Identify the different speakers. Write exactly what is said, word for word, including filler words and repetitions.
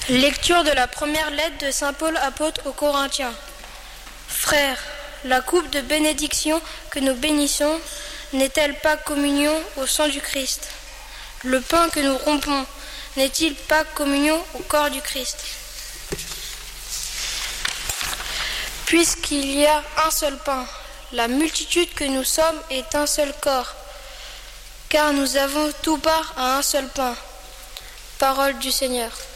Speaker 1: Lecture de la première lettre de saint Paul apôtre aux Corinthiens. Frères, la coupe de bénédiction que nous bénissons n'est-elle pas communion au sang du Christ? Le pain que nous rompons n'est-il pas communion au corps du Christ? Puisqu'il y a un seul pain, la multitude que nous sommes est un seul corps, car nous avons tout part à un seul pain. Parole du Seigneur.